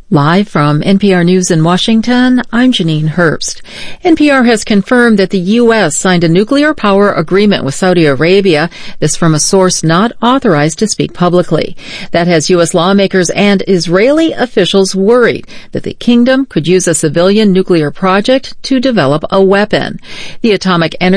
Live from NPR News in Washington, I'm Janine Herbst. NPR has confirmed that the U.S. signed a nuclear power agreement with Saudi Arabia, this from a source not authorized to speak publicly. That has U.S. lawmakers and Israeli officials worried that the kingdom could use a civilian nuclear project to develop a weapon. The Atomic Energy